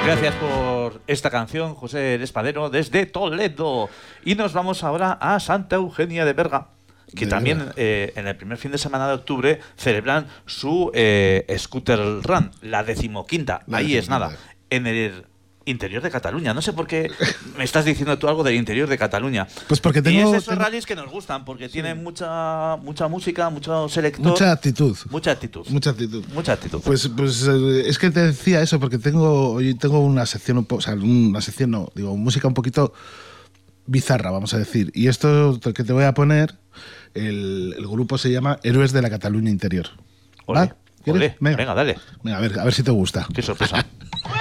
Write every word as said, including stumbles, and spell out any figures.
Gracias por esta canción, José Espadero, desde Toledo. Y nos vamos ahora a Santa Eugenia de Berga, que de también eh, en el primer fin de semana de octubre celebran su eh, Scooter Run, la decimoquinta. La Ahí decimoquinta. Es nada, en el interior de Cataluña. No sé por qué me estás diciendo tú algo del interior de Cataluña. Pues porque tengo... Y es de esos tengo... rallies que nos gustan, porque sí. tienen mucha mucha música, mucho selector. Mucha actitud. Mucha actitud. Mucha actitud. Mucha actitud. Pues, pues es que te decía eso, porque tengo hoy tengo una sección, un po, o sea, una sección, no, digo, música un poquito bizarra, vamos a decir. Y esto que te voy a poner, el, el grupo se llama Héroes de la Cataluña Interior. Olé, ¿Va? ¿Quieres? Olé. Venga. Venga, dale. Venga, a ver, a ver si te gusta. Qué sorpresa.